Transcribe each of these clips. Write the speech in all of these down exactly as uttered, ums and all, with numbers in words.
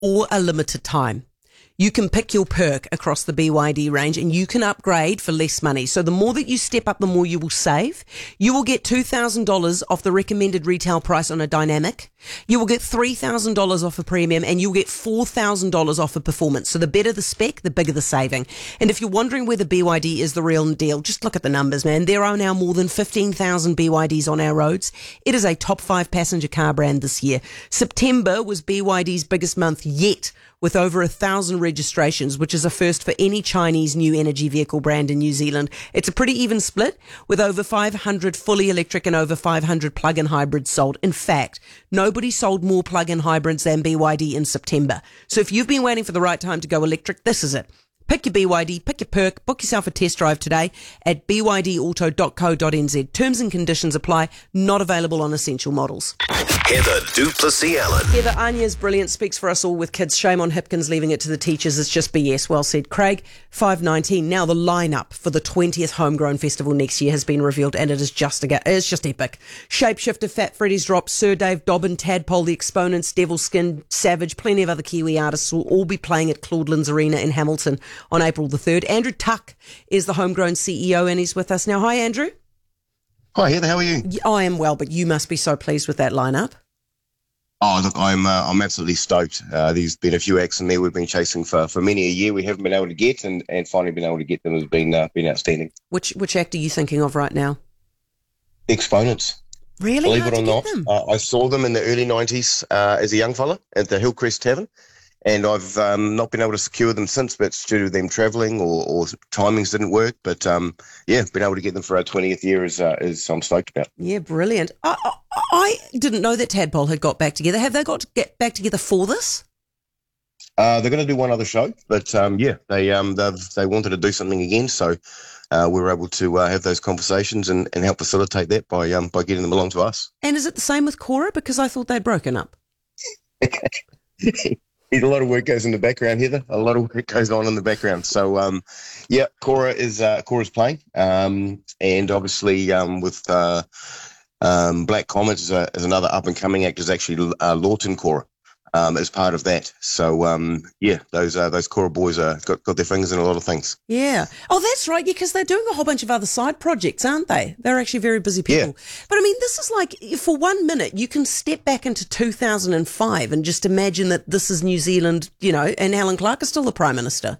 for a limited time. You can pick your perk across the B Y D range and you can upgrade for less money. So the more that you step up, the more you will save. You will get two thousand dollars off the recommended retail price on a Dynamic. You will get three thousand dollars off a Premium and you'll get four thousand dollars off a Performance. So the better the spec, the bigger the saving. And if you're wondering whether B Y D is the real deal, just look at the numbers, man. There are now more than fifteen thousand B Y Ds on our roads. It is a top five passenger car brand this year. September was B Y D's biggest month yet, with over a thousand registrations, which is a first for any Chinese new energy vehicle brand in New Zealand. It's a pretty even split, with over five hundred fully electric and over five hundred plug-in hybrids sold. In fact, nobody sold more plug-in hybrids than B Y D in September. So if you've been waiting for the right time to go electric, this is it. Pick your B Y D, pick your perk, book yourself a test drive today at b y d auto dot co dot n z. Terms and conditions apply, not available on essential models. Heather du Plessis-Allen. Heather, Anya's brilliant, speaks for us all with kids. Shame on Hipkins leaving it to the teachers. It's just B S. Well said. Craig, five nineteen. Now the lineup for the twentieth Homegrown Festival next year has been revealed and it is just a, it's just epic. Shapeshifter, Fat Freddy's Drop, Sir Dave Dobbin, Tadpole, The Exponents, Devil Skin, Savage, plenty of other Kiwi artists will all be playing at Claudelands Arena in Hamilton on April the third. Andrew Tuck is the Homegrown C E O and he's with us now. Hi, Andrew. Hi, Heather. How are you? I am well, but you must be so pleased with that lineup. Oh, look, I'm uh, I'm absolutely stoked. Uh, there's been a few acts in there we've been chasing for, for many a year. We haven't been able to get, and, and finally been able to get them has been uh, been outstanding. Which which act are you thinking of right now? The Exponents. Really? Believe How'd it or you not, get them? uh, I saw them in the early nineties uh, as a young fella at the Hillcrest Tavern, and I've um, not been able to secure them since, but it's due to them travelling or, or timings didn't work. But um, yeah, been able to get them for our twentieth year is, uh, is I'm stoked about. Yeah, brilliant. I, I, I didn't know that Tadpole had got back together. Have they got to get back together for this? Uh, they're going to do one other show, but um, yeah, they um, they've they wanted to do something again, so uh, we were able to uh, have those conversations and, and help facilitate that by um, by getting them along to us. And is it the same with Cora? Because I thought they'd broken up. A lot of work goes in the background, Heather. A lot of work goes on in the background. So, um, yeah, Cora is uh, Cora's playing, um, and obviously um, with uh, um, Black Comet is, a, is another up and coming act. Is actually uh, Lawton Cora um, as part of that. So, um, yeah, those uh, those Cora boys are got got their fingers in a lot of things. Yeah. Oh, that's right. Yeah, because they're doing a whole bunch of other side projects, aren't they? They're actually very busy people. Yeah. But I mean, this is like, for one minute, you can step back into two thousand five and just imagine that this is New Zealand, you know, and Alan Clark is still the Prime Minister.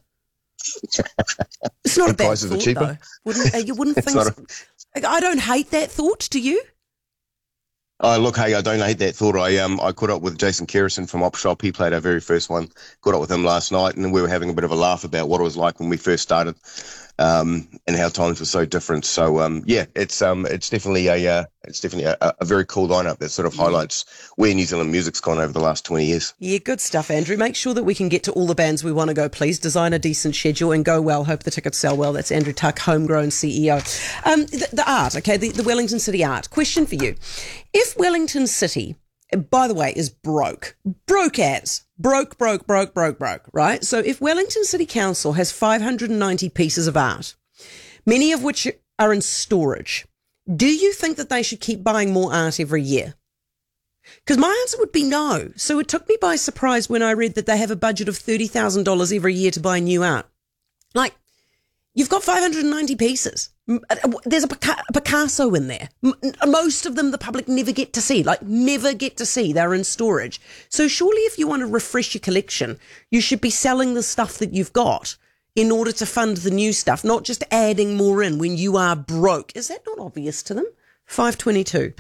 It's not The a bad prices are thought, cheaper. though. Wouldn't, uh, you wouldn't It's think. not so. I don't hate that thought. Do you? Oh, look, hey, I don't hate that thought. I um I caught up with Jason Kerrison from Op Shop. He played our very first one. Caught up with him last night, and we were having a bit of a laugh about what it was like when we first started, um, and how times were so different. So um yeah, it's um it's definitely a uh, it's definitely a, a very cool lineup that sort of highlights where New Zealand music's gone over the last twenty years. Yeah, good stuff, Andrew. Make sure that we can get to all the bands we want to go, please. Design a decent schedule and go well. Hope the tickets sell well. That's Andrew Tuck, Homegrown C E O. Um, the, the art, okay, the, the Wellington City art. Question for you. If Wellington City, by the way, is broke, broke as, broke, broke, broke, broke, broke, right? So if Wellington City Council has five hundred ninety pieces of art, many of which are in storage, do you think that they should keep buying more art every year? Because my answer would be no. So it took me by surprise when I read that they have a budget of thirty thousand dollars every year to buy new art. Like, you've got five hundred ninety pieces. There's a Picasso in there. Most of them the public never get to see, like never get to see. They're in storage. So surely if you want to refresh your collection, you should be selling the stuff that you've got in order to fund the new stuff, not just adding more in when you are broke. Is that not obvious to them? five twenty-two.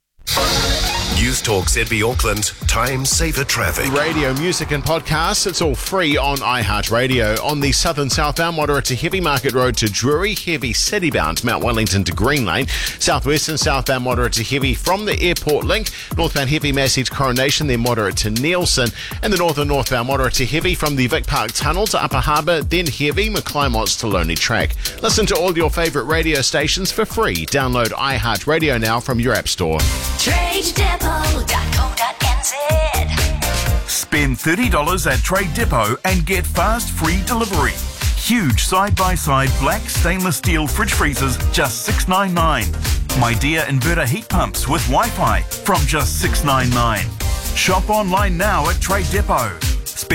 News Talk Z B Auckland, time saver traffic. Radio, music and podcasts, it's all free on iHeartRadio. On the southern southbound, moderate to heavy Market Road to Drury, heavy citybound Mount Wellington to Green Lane. Southwestern southbound, moderate to heavy from the airport link. Northbound heavy Massey to Coronation, then moderate to Nielsen. And the northern northbound, moderate to heavy from the Vic Park Tunnel to Upper Harbour, then heavy McClymots to Lonely Track. Listen to all your favourite radio stations for free. Download iHeartRadio now from your app store. Trade Depot dot co dot n z. Spend thirty dollars at Trade Depot and get fast free delivery. Huge side-by-side black stainless steel fridge freezers, just six ninety-nine. My Dear inverter heat pumps with Wi-Fi from just six ninety-nine. Shop online now at Trade Depot.